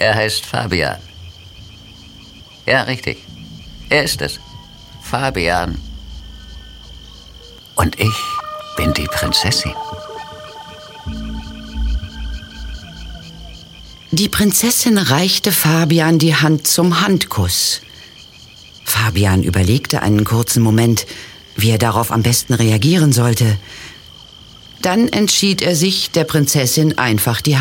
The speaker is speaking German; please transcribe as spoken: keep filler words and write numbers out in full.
Er heißt Fabian. Ja, richtig. Er ist es. Fabian. Und ich bin die Prinzessin. Die Prinzessin reichte Fabian die Hand zum Handkuss. Fabian überlegte einen kurzen Moment, wie er darauf am besten reagieren sollte. Dann entschied er sich, der Prinzessin einfach die